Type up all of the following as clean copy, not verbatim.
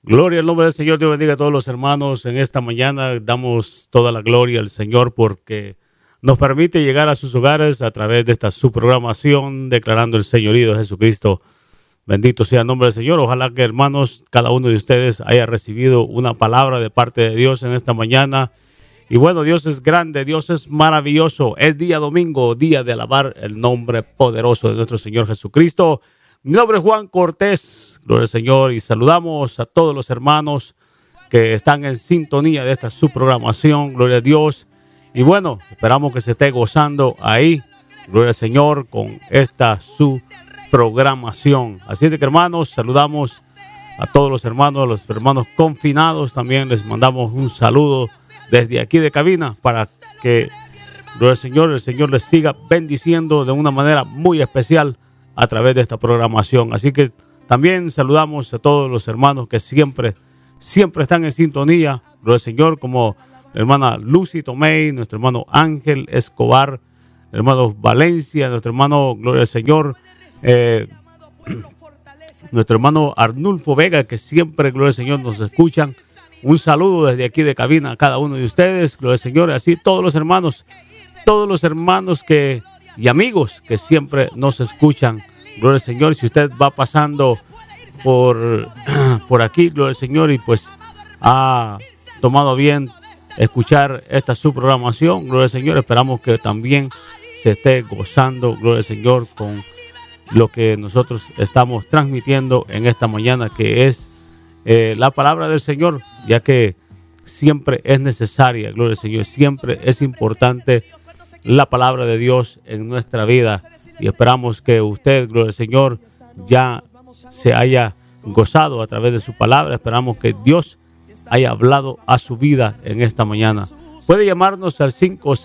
Gloria al nombre del Señor. Dios bendiga a todos los hermanos. En esta mañana damos toda la gloria al Señor porque nos permite llegar a sus hogares a través de esta su programación, declarando el señorío de Jesucristo. Bendito sea el nombre del Señor. Ojalá que, hermanos, cada uno de ustedes haya recibido una palabra de parte de Dios en esta mañana. Y bueno, Dios es grande, Dios es maravilloso. Es día domingo, día de alabar el nombre poderoso de nuestro Señor Jesucristo. Mi nombre es Juan Cortés, gloria al Señor, y saludamos a todos los hermanos que están en sintonía de esta su programación, gloria a Dios. Y bueno, esperamos que se esté gozando ahí, gloria al Señor, con esta su programación. Así de que, hermanos, saludamos a todos los hermanos confinados. También les mandamos un saludo desde aquí de cabina para que, gloria al Señor, el Señor les siga bendiciendo de una manera muy especial a través de esta programación. Así que también saludamos a todos los hermanos que siempre están en sintonía, gloria al Señor, como la hermana Lucy Tomei, nuestro hermano Ángel Escobar, hermano Valencia, nuestro hermano, gloria al Señor, nuestro hermano Arnulfo Vega, que siempre, gloria al Señor, nos escuchan. Un saludo desde aquí de cabina a cada uno de ustedes, gloria al Señor, así todos los hermanos y amigos que siempre nos escuchan, gloria al Señor. Si usted va pasando por aquí, gloria al Señor, y pues ha tomado bien escuchar esta su programación, gloria al Señor, esperamos que también se esté gozando, gloria al Señor, con lo que nosotros estamos transmitiendo en esta mañana, que es la palabra del Señor, ya que siempre es necesaria, gloria al Señor, siempre es importante la palabra de Dios en nuestra vida, y esperamos que usted, gloria al Señor, ya se haya gozado a través de su palabra. Esperamos que Dios haya hablado a su vida en esta mañana. Puede llamarnos al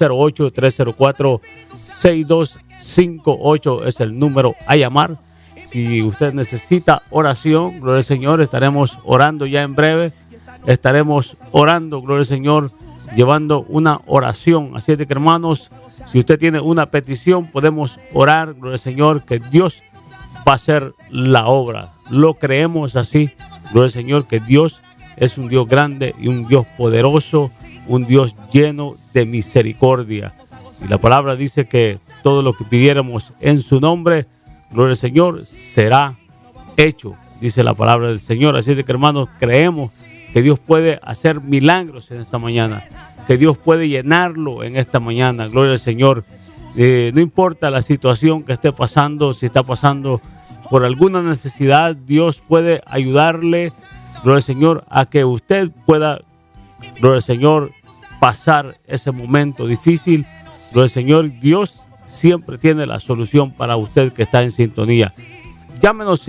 508-304-6258, es el número a llamar. Si usted necesita oración, gloria al Señor, estaremos orando ya en breve. Estaremos orando, gloria al Señor, llevando una oración. Así es de que, hermanos, si usted tiene una petición, podemos orar, gloria al Señor, que Dios va a hacer la obra. Lo creemos así, gloria al Señor, que Dios es un Dios grande y un Dios poderoso, un Dios lleno de misericordia. Y la palabra dice que todo lo que pidiéramos en su nombre, gloria al Señor, será hecho, dice la palabra del Señor. Así de que, hermanos, creemos que Dios puede hacer milagros en esta mañana, que Dios puede llenarlo en esta mañana, gloria al Señor. No importa la situación que esté pasando, si está pasando por alguna necesidad, Dios puede ayudarle, gloria al Señor, a que usted pueda, gloria al Señor, pasar ese momento difícil. Gloria al Señor, Dios siempre tiene la solución para usted que está en sintonía. Llámenos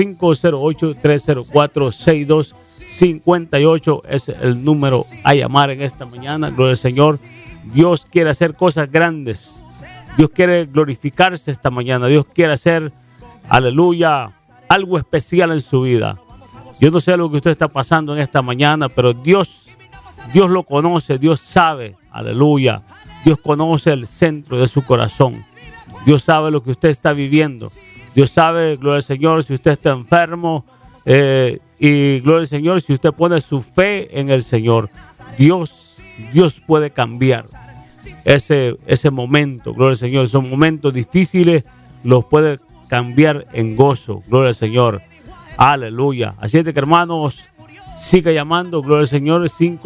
508-304-6258, es el número a llamar en esta mañana. Gloria al Señor. Dios quiere hacer cosas grandes. Dios quiere glorificarse esta mañana. Dios quiere hacer, aleluya, algo especial en su vida. Yo no sé lo que usted está pasando en esta mañana, pero Dios lo conoce, Dios sabe, aleluya. Dios conoce el centro de su corazón. Dios sabe lo que usted está viviendo. Dios sabe, gloria al Señor, si usted está enfermo. Y gloria al Señor, si usted pone su fe en el Señor, Dios puede cambiar ese momento. Gloria al Señor, esos momentos difíciles los puede cambiar en gozo. Gloria al Señor. Aleluya. Así es de que, hermanos, siga llamando, gloria al Señor,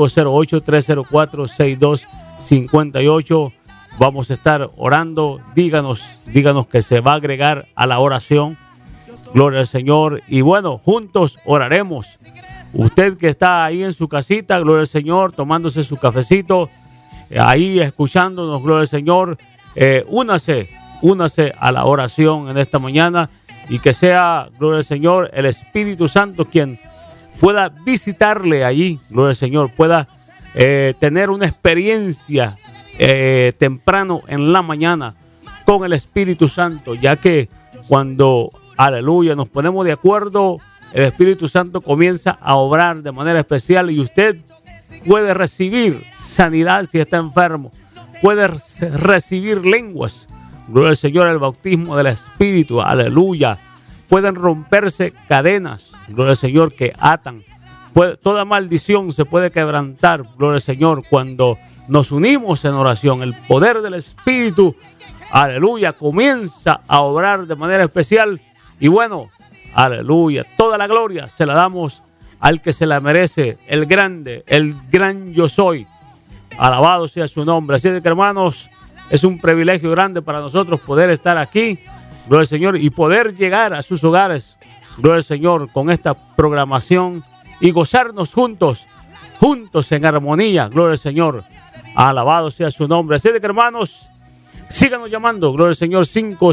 508-304-6258. Vamos a estar orando. Díganos que se va a agregar a la oración. Gloria al Señor. Y bueno, juntos oraremos. Usted que está ahí en su casita, gloria al Señor, tomándose su cafecito, ahí escuchándonos, gloria al Señor, únase a la oración en esta mañana, y que sea, gloria al Señor, el Espíritu Santo quien pueda visitarle allí, gloria al Señor, pueda tener una experiencia temprano en la mañana con el Espíritu Santo, ya que cuando, aleluya, nos ponemos de acuerdo, el Espíritu Santo comienza a obrar de manera especial, y usted puede recibir sanidad si está enfermo, puede recibir lenguas, gloria al Señor, el bautismo del Espíritu, aleluya. Pueden romperse cadenas, gloria al Señor, que atan toda maldición se puede quebrantar, gloria al Señor, cuando nos unimos en oración. El poder del Espíritu, aleluya, comienza a obrar de manera especial. Y bueno, aleluya, toda la gloria se la damos al que se la merece, el grande, el gran yo soy. Alabado sea su nombre. Así que, hermanos, es un privilegio grande para nosotros poder estar aquí, gloria al Señor, y poder llegar a sus hogares, gloria al Señor, con esta programación y gozarnos juntos en armonía, gloria al Señor. Alabado sea su nombre. Así que, hermanos, síganos llamando, gloria al Señor,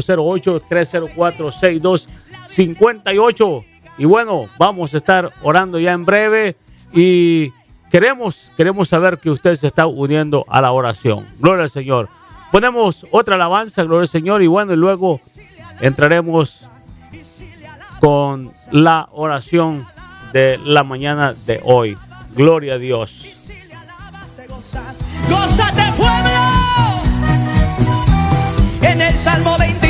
508-304-6258. Y bueno, vamos a estar orando ya en breve y queremos saber que usted se está uniendo a la oración. Gloria al Señor. Ponemos otra alabanza, gloria al Señor, y bueno, y luego entraremos con la oración de la mañana de hoy. Gloria a Dios. Gózate, pueblo, en el Salmo 20.